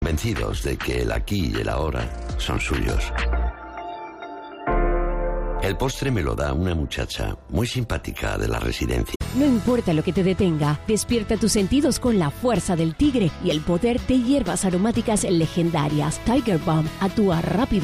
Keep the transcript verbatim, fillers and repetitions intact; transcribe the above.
convencidos de que el aquí y el ahora son suyos. El postre me lo da una muchacha muy simpática de la residencia. No importa lo que te detenga, despierta tus sentidos con la fuerza del tigre y el poder de hierbas aromáticas legendarias. Tiger Balm actúa rápido